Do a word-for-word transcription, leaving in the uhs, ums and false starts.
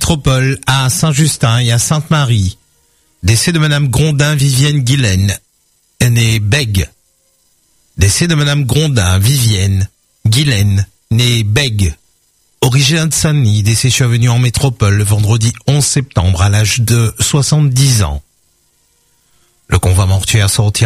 métropole à Saint-Justin et à Sainte-Marie. Décès de Madame Grondin Vivienne Guylaine, née Bègue. Décès de Madame Grondin Vivienne Guylaine, née Bègue. Originaire de Saint-Denis, décès survenu en métropole le vendredi onze septembre à l'âge de soixante-dix ans. Le convoi mortuaire sortira